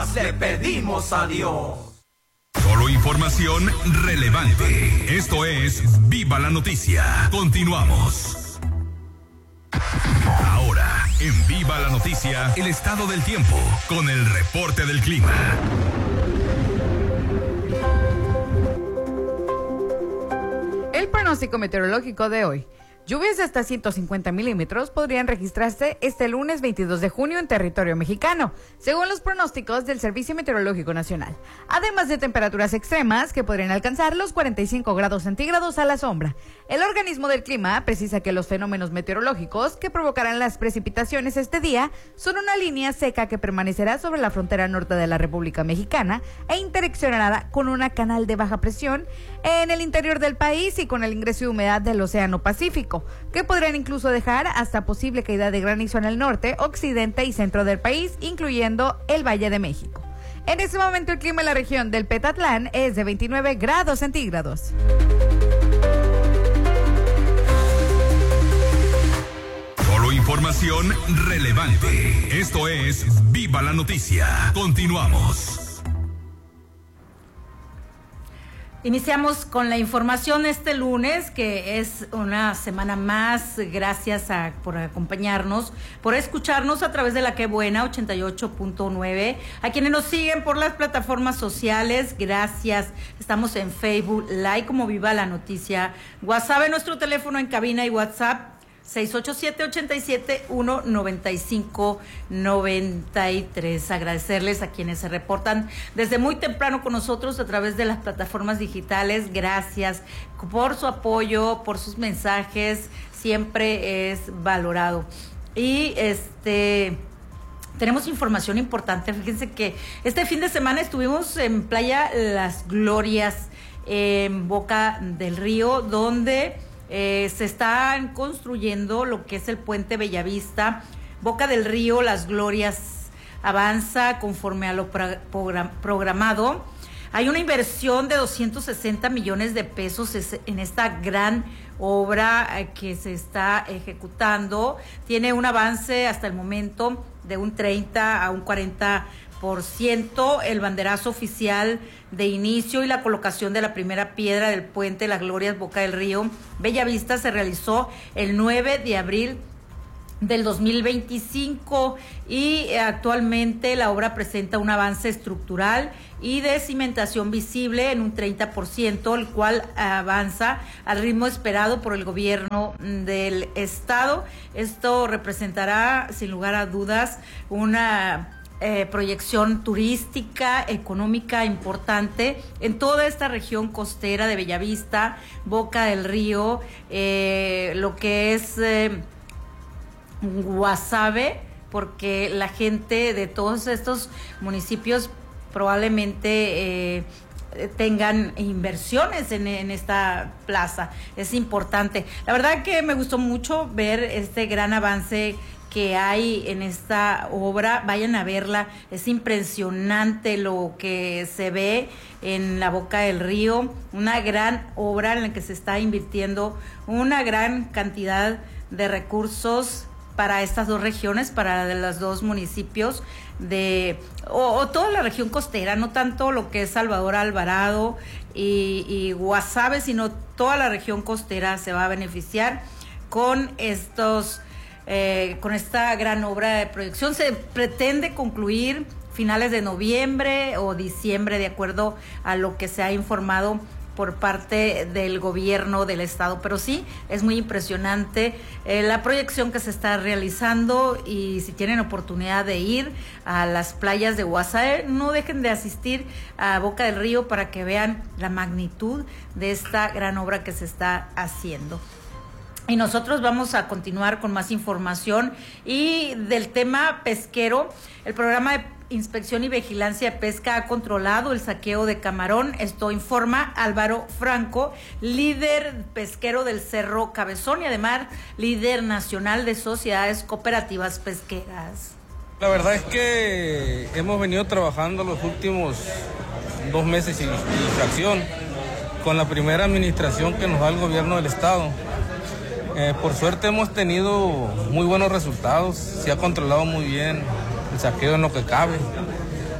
más le pedimos a Dios. Solo información relevante. Esto es Viva la Noticia. Continuamos. Ahora, en Viva la Noticia, el estado del tiempo, con el reporte del clima. El pronóstico meteorológico de hoy. Lluvias de hasta 150 milímetros podrían registrarse este lunes 22 de junio en territorio mexicano, según los pronósticos del Servicio Meteorológico Nacional. Además de temperaturas extremas que podrían alcanzar los 45 grados centígrados a la sombra. El organismo del clima precisa que los fenómenos meteorológicos que provocarán las precipitaciones este día son una línea seca que permanecerá sobre la frontera norte de la República Mexicana e interaccionará con una canal de baja presión en el interior del país y con el ingreso de humedad del Océano Pacífico, que podrían incluso dejar hasta posible caída de granizo en el norte, occidente y centro del país, incluyendo el Valle de México. En este momento el clima en la región del Petatlán es de 29 grados centígrados. Solo información relevante. Esto es Viva la Noticia. Continuamos. Iniciamos con la información este lunes, que es una semana más. Gracias por acompañarnos, por escucharnos a través de la Que Buena 88.9. A quienes nos siguen por las plataformas sociales, gracias. Estamos en Facebook Live como Viva la Noticia. WhatsApp, nuestro teléfono en cabina y WhatsApp 687-87-195-93. Agradecerles a quienes se reportan desde muy temprano con nosotros a través de las plataformas digitales. Gracias por su apoyo, por sus mensajes, siempre es valorado. Y tenemos información importante. Fíjense que este fin de semana estuvimos en Playa Las Glorias, en Boca del Río, donde se están construyendo lo que es el puente Bellavista. Boca del Río, Las Glorias avanza conforme a lo programado. Hay una inversión de 260 millones de pesos en esta gran obra que se está ejecutando. Tiene un avance hasta el momento de un 30 a un 40%. El banderazo oficial de inicio y la colocación de la primera piedra del puente Las Glorias Boca del Río Bellavista se realizó el 9 de abril del 2025 y actualmente la obra presenta un avance estructural y de cimentación visible en un 30%, el cual avanza al ritmo esperado por el gobierno del estado. Esto representará sin lugar a dudas una proyección turística, económica importante en toda esta región costera de Bellavista, Boca del Río, lo que es Guasave, porque la gente de todos estos municipios probablemente tengan inversiones en esta plaza. Es importante. La verdad que me gustó mucho ver este gran avance que hay en esta obra. Vayan a verla, es impresionante lo que se ve en la Boca del Río, una gran obra en la que se está invirtiendo una gran cantidad de recursos para estas dos regiones, para los dos municipios o toda la región costera, no tanto lo que es Salvador Alvarado y Guasave, sino toda la región costera se va a beneficiar con con esta gran obra de proyección. Se pretende concluir finales de noviembre o diciembre, de acuerdo a lo que se ha informado por parte del gobierno del estado. Pero sí, es muy impresionante la proyección que se está realizando, y si tienen oportunidad de ir a las playas de Guasave, no dejen de asistir a Boca del Río para que vean la magnitud de esta gran obra que se está haciendo. Y nosotros vamos a continuar con más información y del tema pesquero. El programa de Inspección y Vigilancia de Pesca ha controlado el saqueo de camarón. Esto informa Álvaro Franco, líder pesquero del Cerro Cabezón y además líder nacional de sociedades cooperativas pesqueras. La verdad es que hemos venido trabajando los últimos 2 meses y fracción con la primera administración que nos da el gobierno del estado. Por suerte hemos tenido muy buenos resultados, se ha controlado muy bien el saqueo en lo que cabe.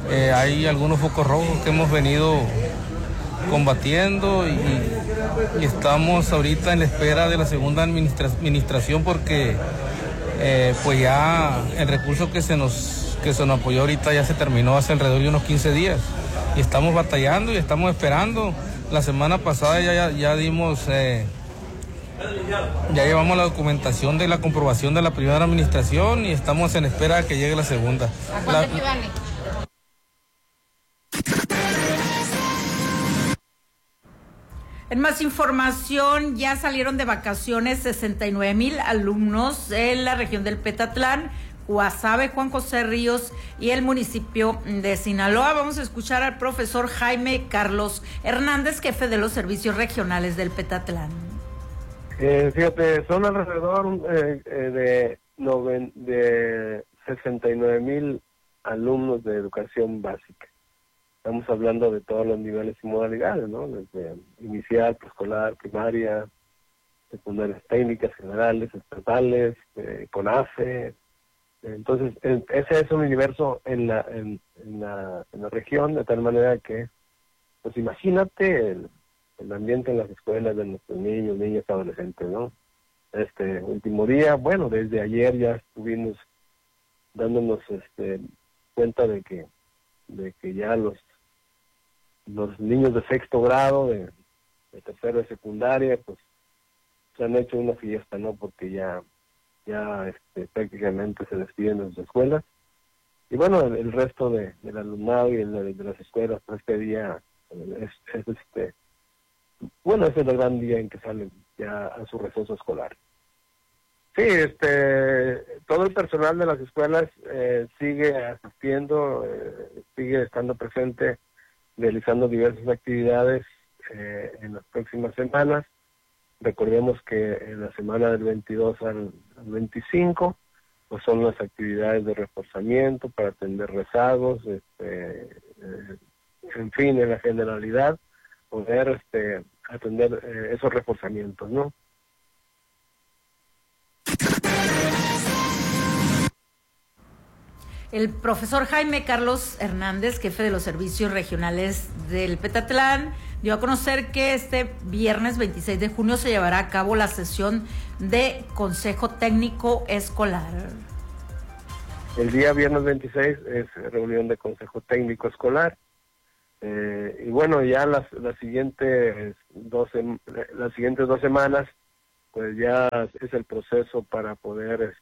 hay algunos focos rojos que hemos venido combatiendo y estamos ahorita en la espera de la segunda administración porque pues ya el recurso que se nos apoyó ahorita ya se terminó hace alrededor de unos 15 días y estamos batallando y estamos esperando. La semana pasada ya dimos, ya llevamos la documentación de la comprobación de la primera administración y estamos en espera de que llegue la segunda. ¿A cuánto equivale? En más información, ya salieron de vacaciones 69,000 alumnos en la región del Petatlán, Guasave, Juan José Ríos y el municipio de Sinaloa. Vamos a escuchar al profesor Jaime Carlos Hernández, jefe de los servicios regionales del Petatlán. Fíjate, son alrededor de 69,000 alumnos de educación básica. Estamos hablando de todos los niveles y modalidades, ¿no? Desde inicial, preescolar, primaria, secundarias técnicas, generales, estatales, CONAFE. Entonces, ese es un universo en la región, de tal manera que, pues imagínate el ambiente en las escuelas de nuestros niños, niñas, adolescentes, ¿no? Este último día, bueno, desde ayer ya estuvimos dándonos cuenta de que ya los niños de sexto grado, de tercero de secundaria, pues se han hecho una fiesta, ¿no? Porque ya prácticamente se despiden de sus escuelas. Y bueno, el resto del alumnado y de las escuelas, pues este día bueno, ese es el gran día en que salen ya a su receso escolar. Sí, todo el personal de las escuelas sigue asistiendo, sigue estando presente, realizando diversas actividades en las próximas semanas. Recordemos que en la semana del 22 al 25, pues son las actividades de reforzamiento para atender rezagos, en fin, en la generalidad, poder atender esos reforzamientos, ¿no? El profesor Jaime Carlos Hernández, jefe de los servicios regionales del Petatlán, dio a conocer que este viernes 26 de junio se llevará a cabo la sesión de Consejo Técnico Escolar. El día viernes 26 es reunión de Consejo Técnico Escolar. Y bueno, ya las siguientes 2 semanas, pues ya es el proceso para poder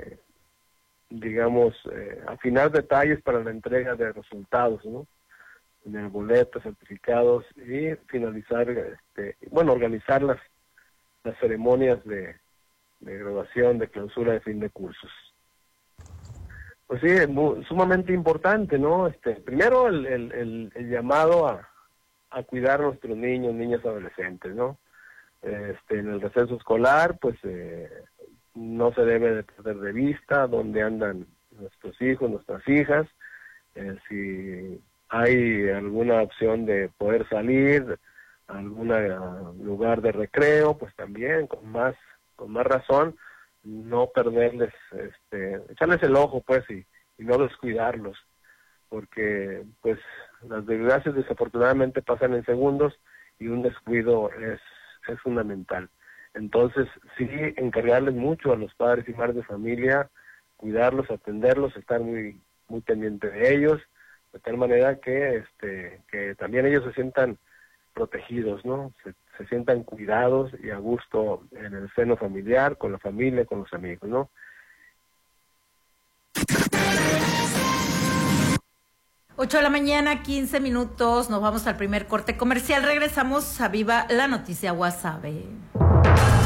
afinar detalles para la entrega de resultados, ¿no? De boletos, certificados y finalizar, organizar las ceremonias de graduación, de clausura, de fin de cursos. Pues sí, es sumamente importante, ¿no? Primero el llamado a cuidar a nuestros niños, niñas, adolescentes, ¿no? En el receso escolar, pues no se debe de perder de vista dónde andan nuestros hijos, nuestras hijas. Si hay alguna opción de poder salir a algún lugar de recreo, pues también con más razón no perderles, echarles el ojo, pues, y no descuidarlos, porque pues las desgracias desafortunadamente pasan en segundos y un descuido es fundamental. Entonces, sí, encargarles mucho a los padres y madres de familia, cuidarlos, atenderlos, estar muy muy pendiente de ellos, de tal manera que también ellos se sientan protegidos, ¿no? Se sientan cuidados y a gusto en el seno familiar, con la familia, con los amigos, ¿no? 8 de la mañana, 15 minutos, nos vamos al primer corte comercial, regresamos a Viva la Noticia Guasave.